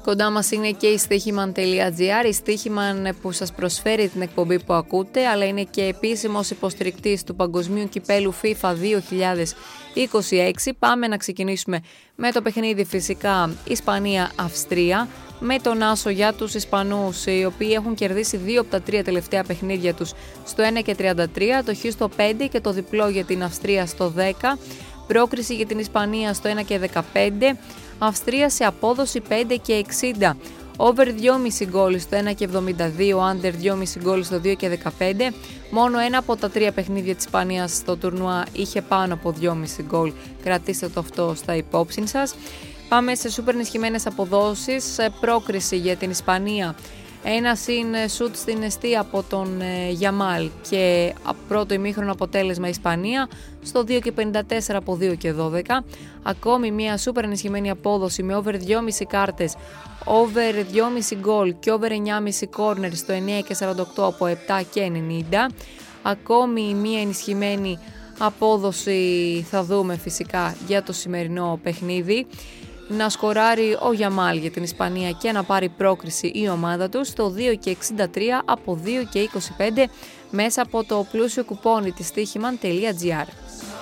Κοντά μας είναι και η Στοίχημαν.gr, η Στοίχημαν που σας προσφέρει την εκπομπή που ακούτε, αλλά είναι και επίσημος υποστηρικτής του Παγκοσμίου Κυπέλου FIFA 2026. Πάμε να ξεκινήσουμε με το παιχνίδι φυσικά Ισπανία-Αυστρία, με τον άσο για τους Ισπανούς, οι οποίοι έχουν κερδίσει 2 από τα 3 τελευταία παιχνίδια τους στο 1,33, το χ στο 5 και το διπλό για την Αυστρία στο 10. Πρόκριση για την Ισπανία στο 1,15, Αυστρία σε απόδοση 5,60. Over 2,5 γκολ στο 1,72, under 2,5 γκολ στο 2,15. Μόνο ένα από τα 3 παιχνίδια της Ισπανίας στο τουρνουά είχε πάνω από 2,5 γκολ. Κρατήστε το αυτό στα υπόψη σας. Πάμε σε σούπερ ενισχυμένες αποδόσεις. Πρόκριση για την Ισπανία. Ένα συν σουτ στην εστία από τον Γιαμάλ και πρώτο ημίχρονο αποτέλεσμα Ισπανία στο 2,54 από 2,12. Ακόμη μια σούπερ ενισχυμένη απόδοση με over 2,5 κάρτες, over 2,5 γκολ και over 9,5 κόρνερ στο 9,48 από 7,90. Ακόμη μια ενισχυμένη απόδοση θα δούμε φυσικά για το σημερινό παιχνίδι. Να σκοράρει ο Γιαμάλ για την Ισπανία και να πάρει πρόκριση η ομάδα του στο 2,63 από 2,25 μέσα από το πλούσιο κουπόνι της Στοίχημαν.gr.